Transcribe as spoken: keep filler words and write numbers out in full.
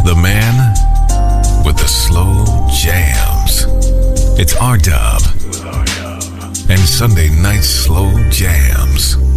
The man with the slow jams. It's R-Dub and Sunday Night Slow Jams.